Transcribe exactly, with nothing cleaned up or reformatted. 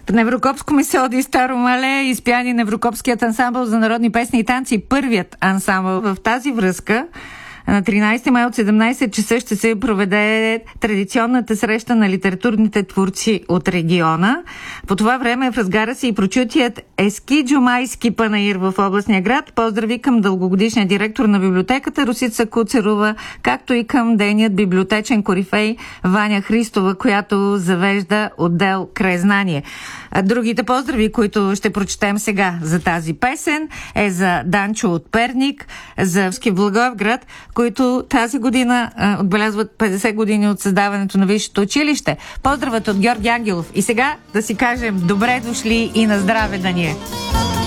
В Неврокопско ме се оди Старо мале, изпяни Неврокопският ансамбъл за народни песни и танци, първият ансамбъл. В тази връзка на тринайсети май от седемнайсет часа ще се проведе традиционната среща на литературните творци от региона. По това време е в разгара си и прочутият Ескиджо-майски панаир в областния град. Поздрави към дългогодишния директор на библиотеката Росица Куцерова, както и към дейният библиотечен корифей Ваня Христова, която завежда отдел Краезнание. Другите поздрави, които ще прочетем сега за тази песен, е за Данчо от Перник, за Вски Благоевград, които тази година а, отбелязват петдесет години от създаването на Висшето училище. Поздравът от Георги Ангелов. И сега да си кажем добре дошли и на здраве, Дание!